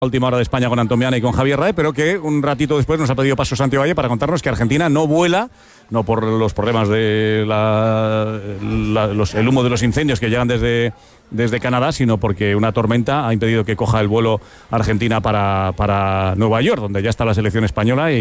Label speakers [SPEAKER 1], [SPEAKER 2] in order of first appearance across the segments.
[SPEAKER 1] Última hora de España con Antomiana y con Javier Rae, pero que un ratito después nos ha pedido paso Santi Valle para contarnos que Argentina no vuela, no por los problemas de el humo de los incendios que llegan desde Canadá, sino porque una tormenta ha impedido que coja el vuelo Argentina para Nueva York, donde ya está la selección española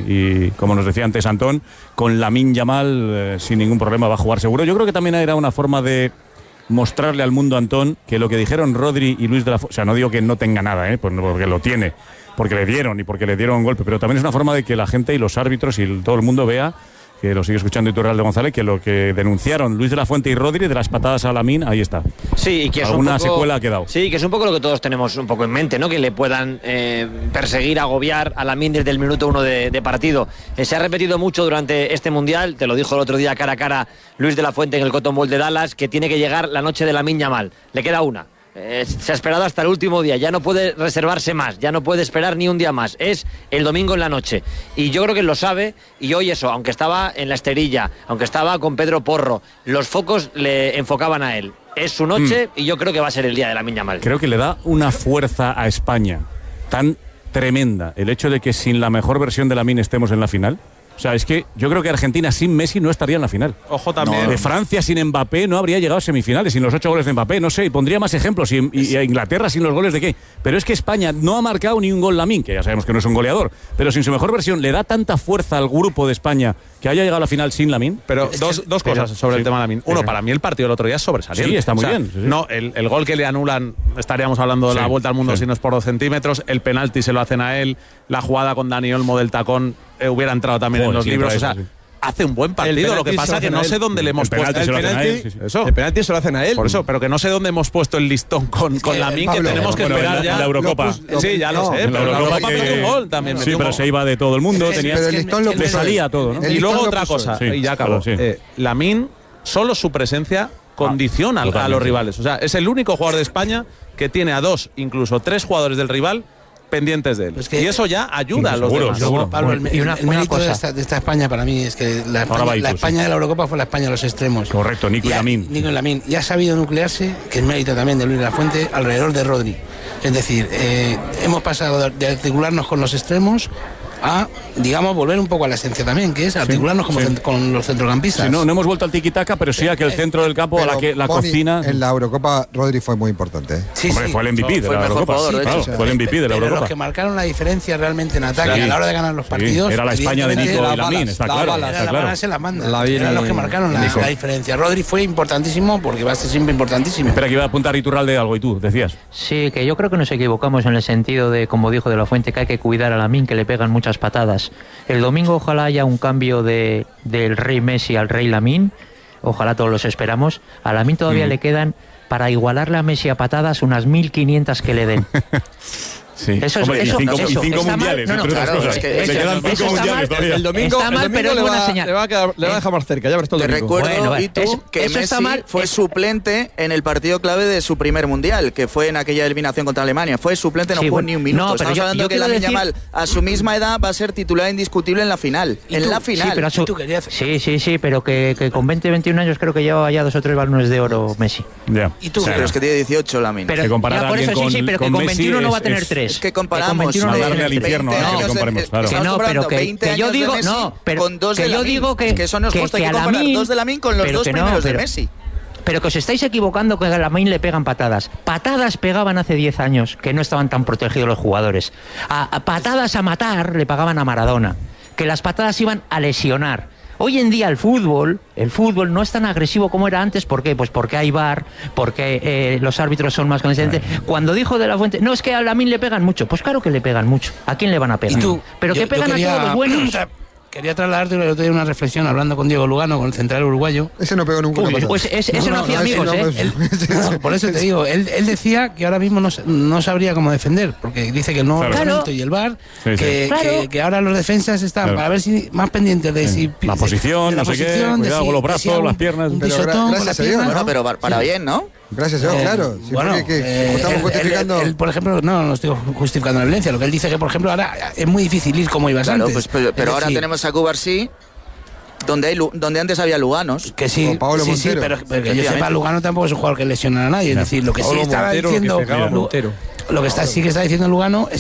[SPEAKER 1] y como nos decía antes Antón, con Lamine Yamal sin ningún problema va a jugar seguro. Yo creo que también era una forma de mostrarle al mundo, Antón, que lo que dijeron Rodri y Luis de la Fuente, o sea, no digo que no tenga nada, pues porque lo tiene, porque le dieron y porque le dieron un golpe, pero también es una forma de que la gente y los árbitros y todo el mundo vea, que lo sigue escuchando Iturralde González, que lo que denunciaron Luis de la Fuente y Rodri de las patadas a Lamine, ahí está.
[SPEAKER 2] Sí, y que
[SPEAKER 1] alguna secuela ha quedado.
[SPEAKER 2] Sí, que es un poco lo que todos tenemos un poco en mente, ¿no? Que le puedan perseguir, agobiar a Lamine desde el minuto 1 de partido. Se ha repetido mucho durante este Mundial, te lo dijo el otro día cara a cara Luis de la Fuente en el Cotton Bowl de Dallas, que tiene que llegar la noche de Lamine Yamal. Le queda una. Se ha esperado hasta el último día, ya no puede reservarse más, ya no puede esperar ni un día más, es el domingo en la noche y yo creo que lo sabe y hoy eso, aunque estaba en la esterilla, aunque estaba con Pedro Porro, los focos le enfocaban a él, es su noche y yo creo que va a ser el día de Lamine Yamal.
[SPEAKER 1] Creo que le da una fuerza a España tan tremenda el hecho de que sin la mejor versión de Lamine estemos en la final. O sea, es que yo creo que Argentina sin Messi no estaría en la final.
[SPEAKER 3] Ojo también.
[SPEAKER 1] De Francia sin Mbappé no habría llegado a semifinales, sin los 8 goles de Mbappé, no sé, y pondría más ejemplos, y a Inglaterra sin los goles de qué. Pero es que España no ha marcado ni un gol Lamine, que ya sabemos que no es un goleador, pero sin su mejor versión le da tanta fuerza al grupo de España que haya llegado a la final sin Lamine.
[SPEAKER 3] Pero dos cosas sobre el tema de Lamine. Uno, para mí el partido del otro día es sobresaliente.
[SPEAKER 1] Sí, está muy bien. Sí.
[SPEAKER 3] No, el gol que le anulan, estaríamos hablando de la vuelta al mundo si no es por 2 centímetros, el penalti se lo hacen a él, la jugada con Dani Olmo del tacón hubiera entrado también en los libros, o sea, hace un buen partido, lo que pasa es que no sé dónde le hemos puesto
[SPEAKER 1] el
[SPEAKER 4] penalti se lo hacen a él.
[SPEAKER 3] Por eso, pero que no sé dónde hemos puesto el listón con Lamine, que tenemos que esperar ya.
[SPEAKER 1] En la Eurocopa.
[SPEAKER 3] Sí, ya lo sé, pero la Eurocopa metió un gol también.
[SPEAKER 1] Sí, pero se iba de todo el mundo, le salía todo, ¿no?
[SPEAKER 3] Y luego otra cosa, y ya acabo. Lamine, solo su presencia condiciona a los rivales. O sea, es el único jugador de España que tiene a 2, incluso 3 jugadores del rival pendientes de él. Y eso ya ayuda a los demás.
[SPEAKER 5] Seguro. Pablo, el mérito de esta España para mí es que la España de la Eurocopa fue la España de los extremos.
[SPEAKER 1] Correcto, Nico y Lamine.
[SPEAKER 5] Y ha sabido nuclearse, que es mérito también de Luis de la Fuente, alrededor de Rodri. Es decir, hemos pasado de articularnos con los extremos a, digamos, volver un poco a la esencia también, que es articularnos con los centrocampistas.
[SPEAKER 1] Sí, no hemos vuelto al tiki-taka, pero sí a que el centro del campo, la cocina.
[SPEAKER 4] En la Eurocopa, Rodri fue muy importante.
[SPEAKER 1] Hombre, fue el MVP de la Eurocopa. Fue el MVP de la Eurocopa.
[SPEAKER 5] Los que marcaron la diferencia realmente en ataque a la hora de ganar los partidos.
[SPEAKER 1] Era la España de Nico y Lamine, está claro.
[SPEAKER 5] Eran los que marcaron la diferencia. Rodri fue importantísimo porque va a ser siempre importantísimo.
[SPEAKER 1] Espera, que iba a apuntar Iturralde algo y tú decías.
[SPEAKER 6] Sí, que yo creo que nos equivocamos en el sentido de, como dijo de la Fuente, que hay que cuidar a Lamine, que le pegan muchas patadas. El domingo ojalá haya un cambio del rey Messi al rey Lamine, ojalá todos los esperamos. A Lamine todavía le quedan, para igualarle a Messi a patadas, unas 1500 que le den.
[SPEAKER 1] Sí. Eso, hombre, y 5 mundiales,
[SPEAKER 2] entre otras cosas.
[SPEAKER 1] Le quedan 5 mundiales todavía.
[SPEAKER 4] El domingo
[SPEAKER 6] pero es buena señal.
[SPEAKER 4] Le va a dejar más cerca, ya verás todo el domingo.
[SPEAKER 7] Te recuerdo, y tú, que Messi fue suplente en el partido clave de su primer mundial, que fue en aquella eliminación contra Alemania. Fue suplente, no jugó ni un minuto. Estamos hablando que Lamine Yamal, a su misma edad, va a ser titular indiscutible en la final. En la final.
[SPEAKER 6] Sí, pero que con 20-21 años creo que lleva ya 2 o 3 balones de oro Messi.
[SPEAKER 7] ¿Y tú? Pero es que tiene 18 Lamine.
[SPEAKER 6] Pero que con 21 no va a tener 3.
[SPEAKER 7] Es que comparamos
[SPEAKER 1] mandarle al infierno, que comparemos, claro.
[SPEAKER 6] Que no, pero que yo digo, no, pero que yo digo que
[SPEAKER 7] eso no es justo, hay que comparar 2 de Lamine con los 2 primeros de Messi.
[SPEAKER 6] Pero que os estáis equivocando, que a Lamine le pegan patadas. Patadas pegaban hace 10 años, que no estaban tan protegidos los jugadores. A patadas a matar le pagaban a Maradona, que las patadas iban a lesionar. Hoy en día el fútbol no es tan agresivo como era antes. ¿Por qué? Pues porque hay VAR, porque los árbitros son más conscientes. Cuando dijo de la Fuente, no, es que a Lamine le pegan mucho. Pues claro que le pegan mucho. ¿A quién le van a pegar? Pero que pegan a todos los buenos.
[SPEAKER 5] Quería trasladarte el otro día una reflexión hablando con Diego Lugano, con el central uruguayo.
[SPEAKER 4] Ese no pegó nunca.
[SPEAKER 6] Pues ese no hacía amigos,
[SPEAKER 5] por eso te digo, él decía que ahora mismo no sabría cómo defender, porque dice que el nuevo reglamento y el VAR, que ahora los defensas están para ver si más pendientes de si
[SPEAKER 1] la posición, no sé qué, cuidado con los brazos, las piernas.
[SPEAKER 7] Gracias a Dios. Bueno, pero para bien, ¿no?
[SPEAKER 4] Gracias a Dios, claro.
[SPEAKER 5] Bueno, estamos justificando. Él, por ejemplo, no estoy justificando la violencia. Lo que él dice que, por ejemplo, ahora es muy difícil ir como ibas antes.
[SPEAKER 7] Pero ahora tenemos a Cubarsí, donde antes había Luganos.
[SPEAKER 5] Que sí, sí, pero que yo sepa, Lugano tampoco es un jugador que lesiona a nadie. Es decir, lo que sí estaba diciendo... Lo que sí que está diciendo Lugano es